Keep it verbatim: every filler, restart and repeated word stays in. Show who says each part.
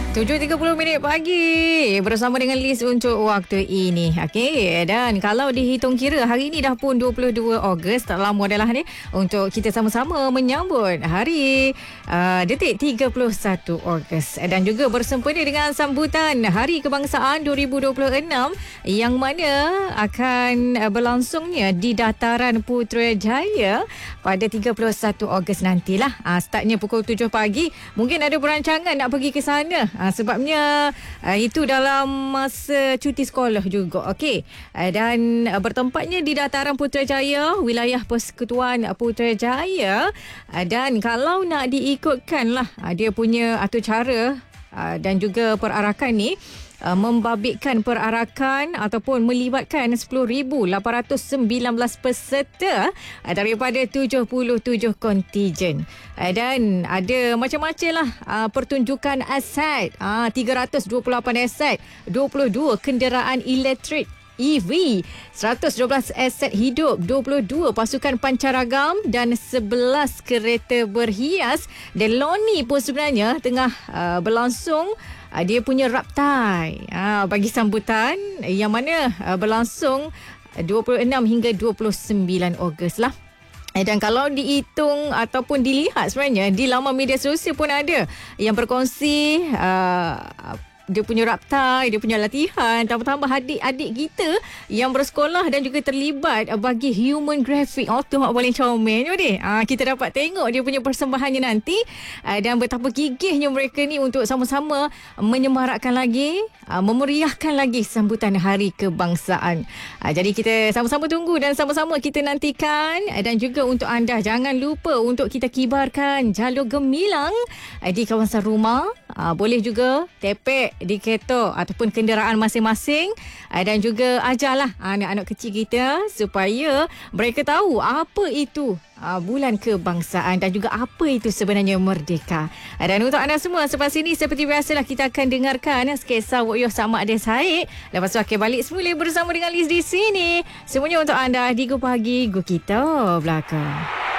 Speaker 1: tujuh tiga puluh minit pagi bersama dengan Liz untuk waktu ini. Okey, dan kalau dihitung kira hari ini dah pun dua puluh dua Ogos, tak lama adalah ni untuk kita sama-sama menyambut hari uh, detik tiga puluh satu Ogos dan juga bersempena dengan sambutan Hari Kebangsaan dua ribu dua puluh enam yang mana akan uh, berlangsungnya di Dataran Putrajaya pada tiga puluh satu Ogos nantilah. Uh, startnya pukul tujuh pagi. Mungkin ada perancangan nak pergi ke sana. Ha, sebabnya uh, itu dalam masa cuti sekolah juga. Okey. Uh, dan uh, bertempatnya di Dataran Putrajaya, wilayah Persekutuan Putrajaya. Uh, dan kalau nak diikutkanlah uh, dia punya atur cara uh, dan juga perarakan ni, Uh, membabitkan perarakan ataupun melibatkan sepuluh ribu lapan ratus sembilan belas peserta uh, daripada tujuh puluh tujuh kontijen. Uh, dan ada macam-macam lah uh, pertunjukan aset, uh, tiga ratus dua puluh lapan aset, dua puluh dua kenderaan elektrik E V, seratus dua belas aset hidup, dua puluh dua pasukan pancaragam dan sebelas kereta berhias. Dan Loni pun sebenarnya tengah uh, berlangsung uh, dia punya raptai uh, bagi sambutan yang mana uh, berlangsung dua puluh enam hingga dua puluh sembilan Ogos lah. Dan kalau dihitung ataupun dilihat sebenarnya di laman media sosial pun ada yang berkongsi uh, dia punya raptai, dia punya latihan, tambah-tambah adik-adik kita yang bersekolah dan juga terlibat bagi human graphic. Oh, tu mak paling comel je deh. Ah, kita dapat tengok dia punya persembahannya nanti ah, dan betapa gigihnya mereka ni untuk sama-sama menyemarakkan lagi, ah, memeriahkan lagi sambutan Hari Kebangsaan. Ah, jadi kita sama-sama tunggu dan sama-sama kita nantikan, ah, dan juga untuk anda jangan lupa untuk kita kibarkan jalur gemilang ah, di kawasan rumah. Ah, boleh juga tepek di kereta ataupun kenderaan masing-masing, dan juga ajarlah anak-anak kecil kita supaya mereka tahu apa itu bulan kebangsaan dan juga apa itu sebenarnya merdeka. Dan untuk anda semua, selepas ini seperti biasalah kita akan dengarkan sketsa Wok Yoh sama Ade Said. Lepas tu akan balik semula bersama dengan Liz di sini. Semuanya untuk anda di Go Pagi Go Kita Belakang.